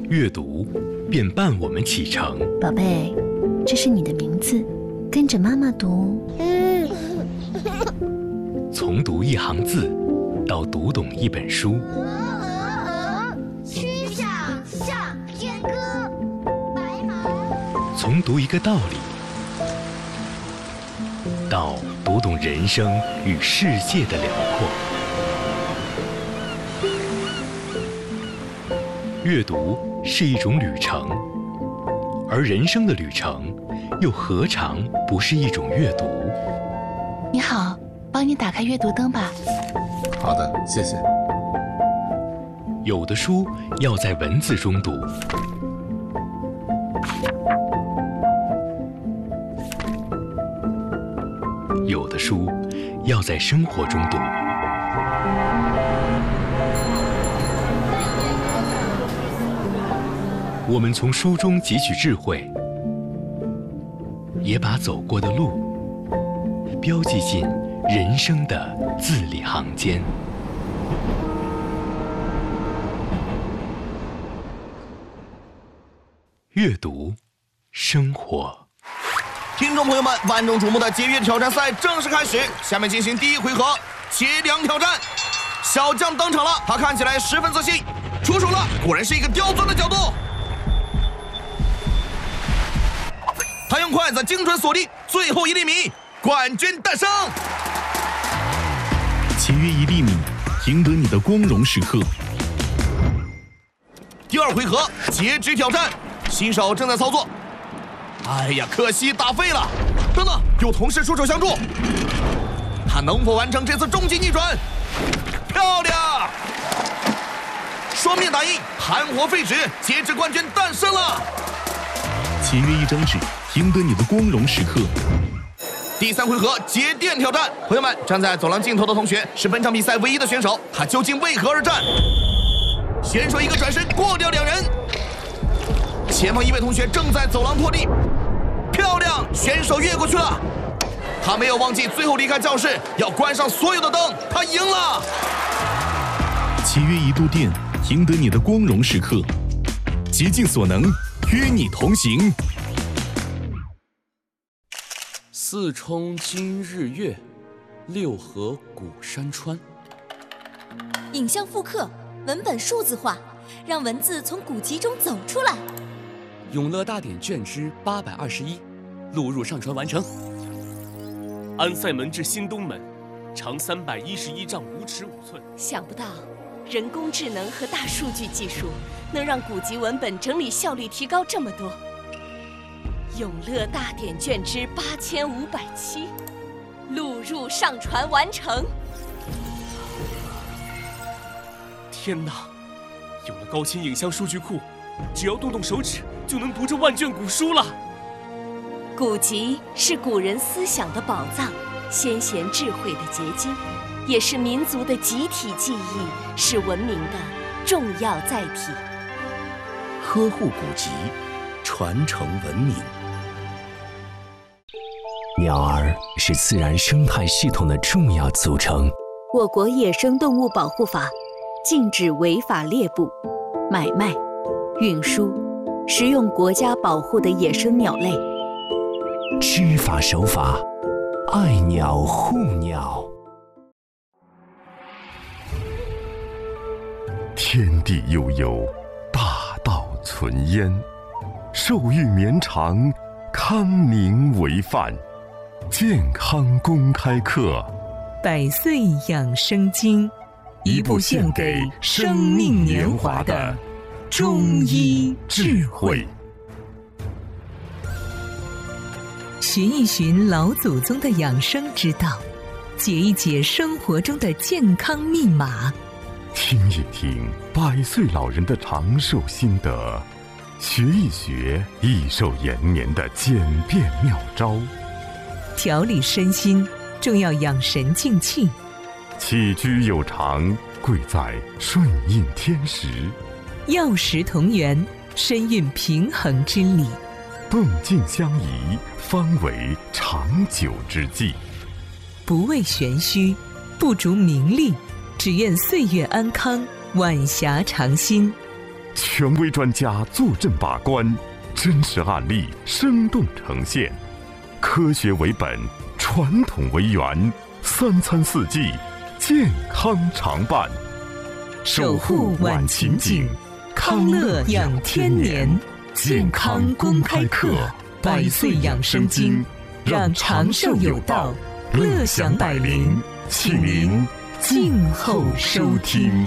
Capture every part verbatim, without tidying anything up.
阅读便伴我们启程。 宝贝，这是你的名字，跟着妈妈读。 从读一行字到读懂一本书， 曲项向天歌，白马。 从读一个道理到读懂人生与世界的辽阔。阅读是一种旅程，而人生的旅程又何尝不是一种阅读？ 你好，帮你打开阅读灯吧。 好的，谢谢。 有的书要在文字中读，有的书要在生活中读。我们从书中汲取智慧，也把走过的路标记进人生的字里行间。阅读，生活。 听众朋友们，万众瞩目的节约挑战赛正式开始，下面进行第一回合节粮挑战。小将登场了，他看起来十分自信，出手了，果然是一个刁钻的角度。他用筷子精准锁定最后一粒米，冠军诞生。 节约一粒米，赢得你的光荣时刻。 第二回合截肢挑战，新手正在操作。哎呀，可惜打废了。等等，有同事出手相助，他能否完成这次终极逆转？漂亮！双面打印，盘活废纸，截肢冠军诞生了。 节约一张纸，赢得你的光荣时刻。 第三回合节电挑战，朋友们，站在走廊尽头的同学是本场比赛唯一的选手，他究竟为何而战？选手一个转身过掉两人，前方一位同学正在走廊拖地，漂亮，选手越过去了。他没有忘记最后离开教室要关上所有的灯，他赢了。 节约一度电，赢得你的光荣时刻。竭尽所能，约你同行。 四冲今日月，六合古山川。 影像复刻，文本数字化，让文字从古籍中走出来。 永乐大典卷之八百二十一，录入上传完成。安塞门至新东门，长三百一十一丈五尺五寸。 想不到，人工智能和大数据技术能让古籍文本整理效率提高这么多。永乐大典卷之八千五百七，录入上传完成。 天哪！有了高清影像数据库，只要动动手指就能读这万卷古书了。 古籍是古人思想的宝藏，先贤智慧的结晶，也是民族的集体记忆，是文明的重要载体。 呵护古籍，传承文明。鸟儿是自然生态系统的重要组成。 我国野生动物保护法禁止违法猎捕、买卖、运输、食用国家保护的野生鸟类。 知法守法，爱鸟护鸟。 天地悠悠，大道存焉。寿育绵长，康宁为范。健康公开课， 百岁养生经， 一部献给生命年华的中医智慧。 寻一寻老祖宗的养生之道，解一解生活中的健康密码， 听一听百岁老人的长寿心得，学一学益寿延年的简便妙招。 调理身心，重要养神静气。 起居有常，贵在顺应天时。 药食同源，深蕴平衡之理。 动静相宜，方为长久之计。 不为玄虚，不逐名利，只愿岁月安康，晚霞常新。 权威专家坐镇把关，真实案例生动呈现，科学为本，传统为源，三餐四季健康常伴。 守护晚晴景，康乐养天年，健康公开课，百岁养生经，让长寿有道，乐享百龄，请您静候收听。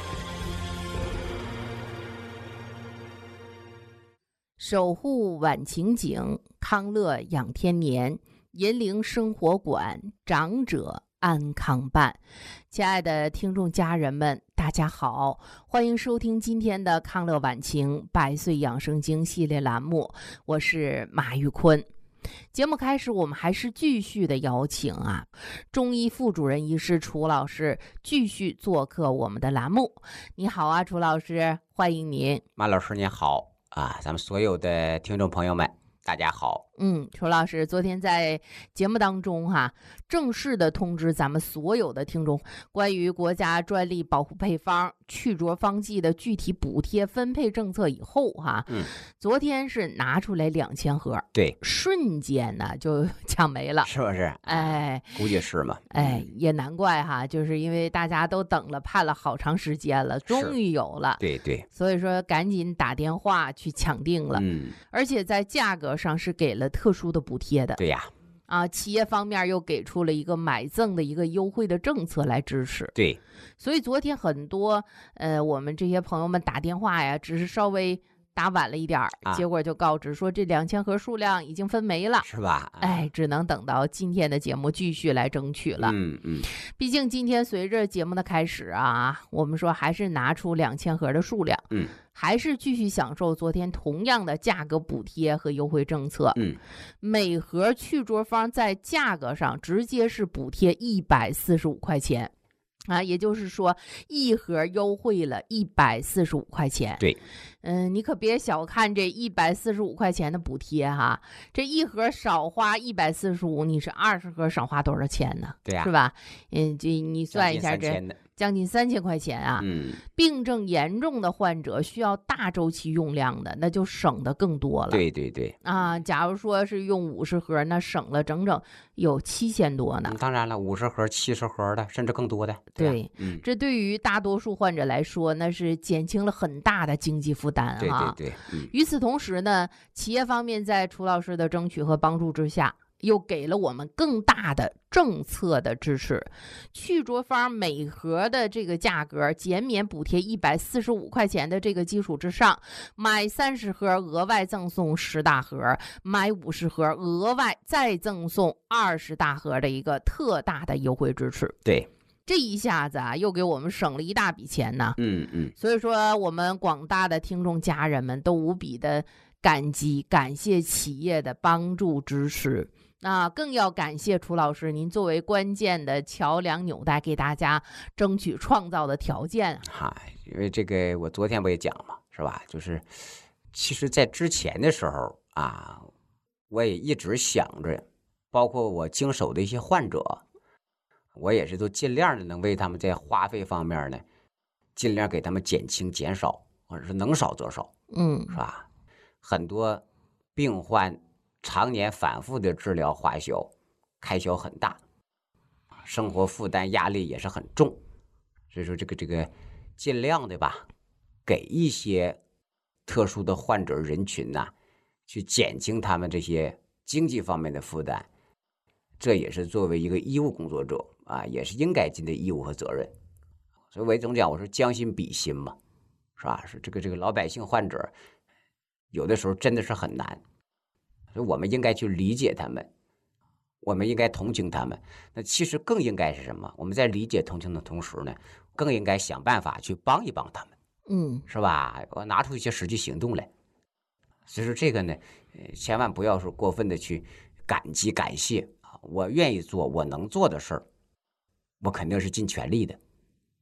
守护晚晴景，康乐养天年，银铃生活馆，长者安康伴。亲爱的听众家人们，大家好，欢迎收听今天的康乐晚晴百岁养生经系列栏目，我是马玉坤。节目开始，我们还是继续的邀请啊，中医副主任医师楚老师继续做客我们的栏目。你好啊，楚老师，欢迎您。 马老师您好啊，咱们所有的听众朋友们大家好。 嗯，楚老师昨天在节目当中哈、啊，正式的通知咱们所有的听众，关于国家专利保护配方去浊方剂的具体补贴分配政策以后哈、啊， 嗯， 昨天是拿出来两千盒， 对， 瞬间呢就抢没了， 是不是？ 哎， 估计是嘛。 哎，也难怪哈，就是因为大家都等了盼了好长时间了，终于有了， 对对， 所以说赶紧打电话去抢定了， 嗯， 而且在价格上是给了特殊的补贴的， 对呀， 啊，企业方面又给出了一个买赠的一个优惠的政策来支持， 对， 所以昨天很多呃我们这些朋友们打电话呀，只是稍微打晚了一点儿、啊，结果就告知说这两千盒数量已经分没了， 是吧？ 哎，只能等到今天的节目继续来争取了。 嗯嗯， 毕竟今天随着节目的开始啊，我们说还是拿出两千盒的数量， 嗯， 还是继续享受昨天同样的价格补贴和优惠政策。 嗯， 每盒去浊方在价格上直接是补贴一百四十五块钱。啊，也就是说，一盒优惠了一百四十五块钱。 对， 嗯，你可别小看这一百四十五块钱的补贴哈，这一盒少花一百四十五，你是二十盒少花多少钱呢？ 对呀、啊， 是吧？嗯，这你算一下这。将近三千块钱啊！ 嗯， 病症严重的患者需要大周期用量的，那就省得更多了。 对对对， 啊，假如说是用五十盒，那省了整整有七千多呢。 嗯、当然了，五十盒、七十盒的，甚至更多的。 对， 对嗯， 这对于大多数患者来说，那是减轻了很大的经济负担啊。 对对对。嗯、 与此同时呢，企业方面在楚老师的争取和帮助之下，又给了我们更大的政策的支持，去浊方每盒的这个价格减免补贴一百四十五块钱的这个基础之上，买三十盒额外赠送十大盒，买五十盒额外再赠送二十大盒的一个特大的优惠支持。 对， 这一下子啊，又给我们省了一大笔钱呢。 嗯嗯， 所以说我们广大的听众家人们都无比的感激，感谢企业的帮助支持。那、啊、更要感谢楚老师，您作为关键的桥梁纽带，给大家争取创造的条件。 嗨，因为这个我昨天我也讲嘛，是吧？就是其实在之前的时候啊，我也一直想着，包括我经手的一些患者，我也是都尽量的能为他们在花费方面呢，尽量给他们减轻减少，或者是能少则少， 嗯， 是吧？很多病患常年反复的治疗花销，开销很大，生活负担压力也是很重，所以说这个这个尽量的吧，给一些特殊的患者人群呐、啊，去减轻他们这些经济方面的负担，这也是作为一个医务工作者啊，也是应该尽的义务和责任。所以我总讲，我说将心比心嘛，是吧？是这个这个老百姓患者，有的时候真的是很难。所以我们应该去理解他们，我们应该同情他们。那其实更应该是什么？我们在理解同情的同时呢，更应该想办法去帮一帮他们， 嗯， 是吧？我拿出一些实际行动来。所以说这个呢，千万不要说过分的去感激感谢啊！我愿意做我能做的事儿，我肯定是尽全力的。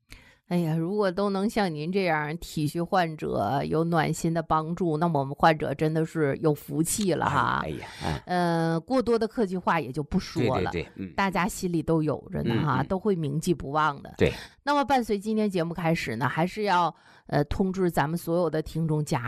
哎呀，如果都能像您这样体恤患者，有暖心的帮助，那么我们患者真的是有福气了哈。 哎呀， 嗯、呃，过多的客气话也就不说了， 对对对嗯、 大家心里都有着呢哈， 嗯嗯、 都会铭记不忘的。 对。 那么伴随今天节目开始呢，还是要呃通知咱们所有的听众家